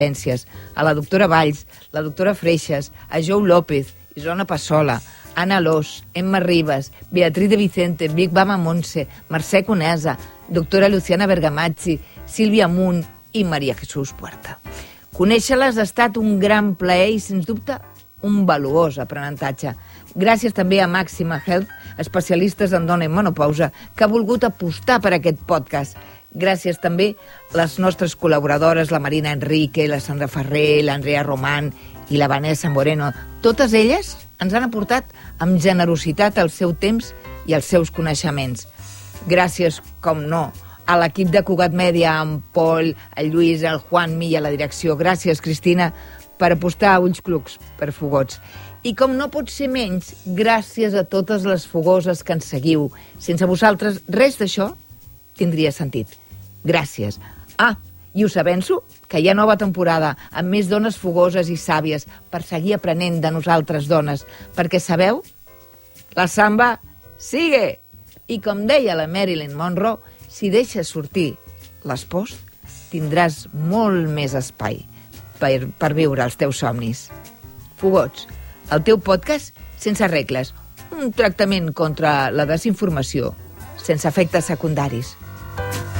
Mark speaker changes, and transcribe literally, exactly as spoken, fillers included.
Speaker 1: a la doctora Valls, la doctora Freixas, a Jou López, Isona Passola, Anna Lós, Emma Ribas, Beatriz de Vicente, Vic Bama Montse, Mercè Conesa, doctora Luciana Bergamazzi, Sílvia Munt i Maria Jesús Puerta. Conèixer-les ha estat un gran plaer i, sens dubte, un valuós aprenentatge. Gràcies també a Màxima Health, especialistes en dona i menopausa, que ha volgut apostar per aquest podcast. Gràcies també a les nostres col·laboradores, la Marina Enrique, la Sandra Ferrer, l'Andrea Román i la Vanessa Moreno. Totes elles ens han aportat amb generositat el seu temps i els seus coneixements. Gràcies, com no, a l'equip de Cugat Mèdia, en Pol, el Lluís, el Juanmi i a la direcció. Gràcies, Cristina, per apostar a ulls clucs per Fogots. I com no pot ser menys, gràcies a totes les fogoses que ens seguiu. Sense vosaltres, res d'això tindria sentit. Gràcies. Ah, i us avenço que hi ha nova temporada amb més dones fogoses i sàvies per seguir aprenent de nosaltres dones, perquè sabeu? La samba sigue! I com deia la Marilyn Monroe, si deixes sortir les pors, tindràs molt més espai per, per viure els teus somnis. Fogots, el teu podcast sense regles, un tractament contra la desinformació, sense efectes secundaris.